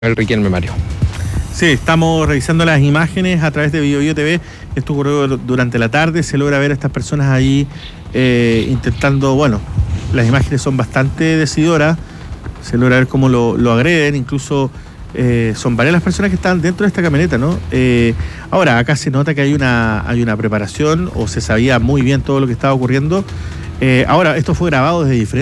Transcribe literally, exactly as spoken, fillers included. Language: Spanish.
El Riquelme, Mario. Sí, estamos revisando las imágenes a través de Bio Bio T V. Esto ocurrió durante la tarde. Se logra ver a estas personas ahí eh, intentando, bueno, las imágenes son bastante decidoras. Se logra ver cómo lo, lo agreden. Incluso eh, son varias las personas que están dentro de esta camioneta, ¿no? Eh, ahora, acá se nota que hay una, hay una preparación o se sabía muy bien todo lo que estaba ocurriendo. Eh, ahora, esto fue grabado desde diferentes